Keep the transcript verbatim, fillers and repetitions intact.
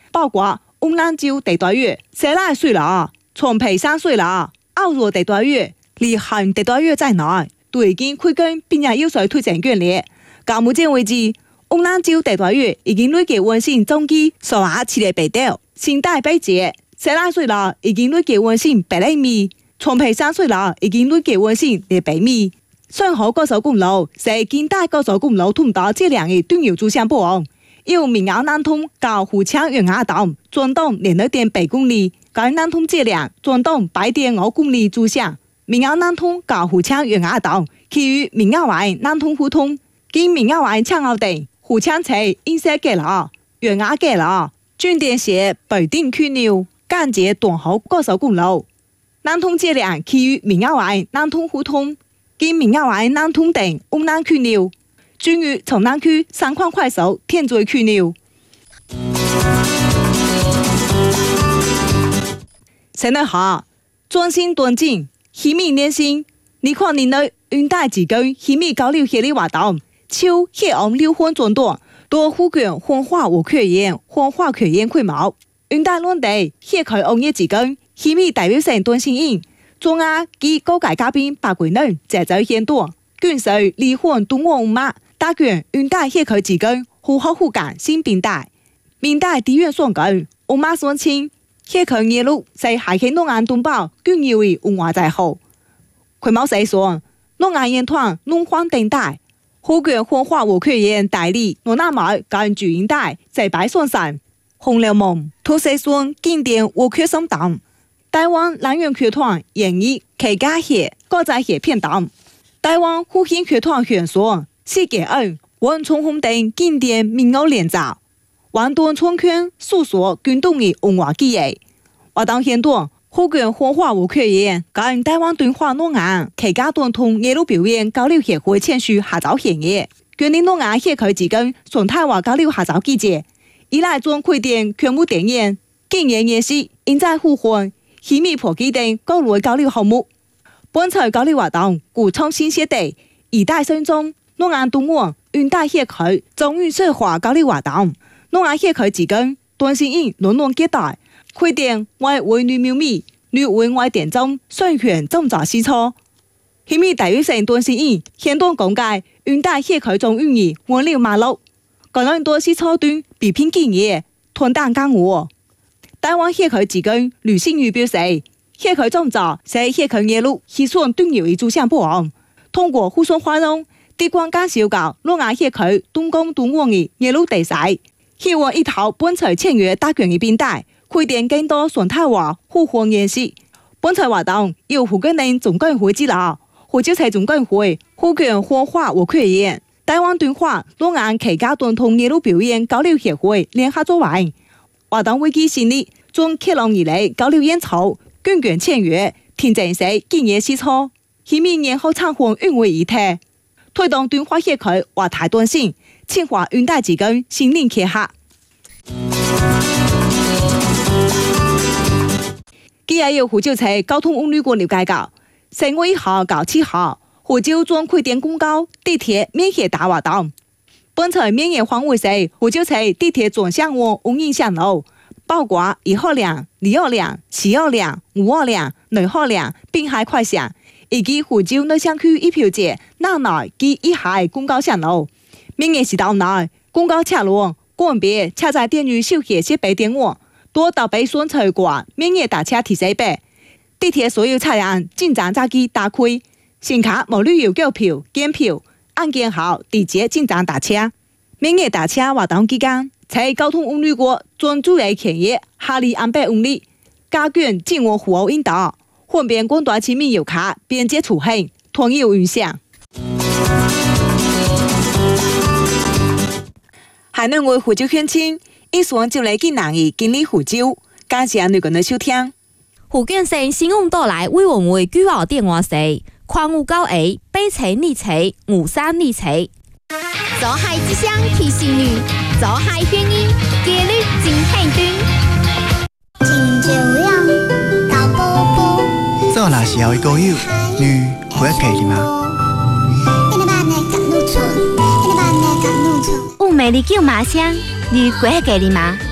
包括翁兰州地大月、西拉水啦、重皮山水啦、澳洲地大月、离汉地大月在内，都已經開工並且有水推進建立。到目前為止，翁蘭州地大月已經累計完成總計十二七個北道，新大北節、西拉水啦已經累計完成百厘米，重皮山水啦已經累計完成二百米。順河高速公路是近代高速公路通道質量嘅重要主項部分。由明澳南通到虎強遠亞道，總長連二點八公里，該南通質量總長八點五公里主項。明澳南通到虎強遠亞道，其餘明澳灣南通互通，經明澳灣搶澳地、虎強車因西街啦、遠亞街啦、轉電線北定區牛、間接東河高速公路。南通質量其餘明澳灣南通互通，經明澳灣南通等烏南區牛。至於從南區三礦快速天水區牛。新年下專心端正，喜米年新。你看年內運帶幾根喜米交流協力活動，超黑暗六分鐘多，多護卷黃化無缺鹽，黃化缺鹽潰毛。運帶論地黑開紅葉幾根喜米代表性端心印，中亞及高階嘉賓八鬼人節奏顯多，卷水離婚東王馬。大卷運帶黑開幾根互好互感新並帶，明帶地緣雙根，我媽雙親，黑開夜路在海峽東岸東堡更以為文化在後。佢冇細說，東岸煙團弄荒等帶，護卷黃化無缺鹽代理羅納買跟主營帶在白雙山，紅樓夢土細孫經典無缺生當，台灣南園劇團演繹客家戲高在戲片當，台灣護興劇團選說。世界二王重紅等經典民謠連造，王端春圈訴說軍動的文化記憶。我當現多護卷黃化無缺鹽，跟台灣敦化諾岸客家傳統夜路表演交流協會簽署合作協議，決定諾岸協會之間雙台灣交流合作機制，依賴總會電全部電演、經驗演習、應在互換、秘密破機等各類交流項目。本次交流活動鼓倡新時代，以代慎重。諾岸東岸運帶協會總運社化交流活動，諾岸協會之間端心印輪輪結帶，會電外為女苗米，女為外電中順權種植試錯。秘密大約成端心印現段講解運帶協會總運營換了馬路，個人多試錯段比拼經驗，團彈江湖。台灣協會之間女性語表示，協會種植是協會業路希望重要的主項部分，通過互相包容。地關介紹到諾岸協會東江東岸的夜路地勢，希望一套本次簽約大權的並帶，開展更多雙台灣互換演習。本次活動由護卷人總幹會指導，護照財總幹會護卷黃化無缺鹽，台灣敦化諾岸客家傳統夜路表演交流協會聯合作為。活動為期成立，從開浪以來交流演出、卷卷簽約、聽證式經驗試錯，希望年後唱紅運為一體。推動敦化協會活態端性，強化運帶之間心靈結合。今日由護照車交通運輸局了解到，十月一號到七號，護照將開展公交、地鐵免費大活動。本次免費範圍是護照車地鐵專項和運營線路，包括一號輛、二號輛、四號輛、五號輛、六號輛濱海快線。以及護照內向區一票節南內及一海公交線路，免費時道內公交車路個別車載電語手機設備電話，多到被選取過免費搭車提示牌。地鐵所有車輛進站閘機打開，乘客無旅遊購票檢票，按鍵後直接進站搭車。免費搭車活動期間，在交通運輸局專注嘅企業合理安排運力，加強自我服務引導。方便廣大市民遊客便捷出行，團遊遠享。海南為護照宣稱，一雙就嚟見人嘅經理護照，感謝你個人收聽。 福建省新安島內為我們為居號電話是礦五九 A 八七二七五三二七。 做海之聲提醒你，做海宣音，記錄真肯定。真就樣。 做若是後一個友，你會要給你嗎？ 有美麗叫馬聲，你會要給你嗎？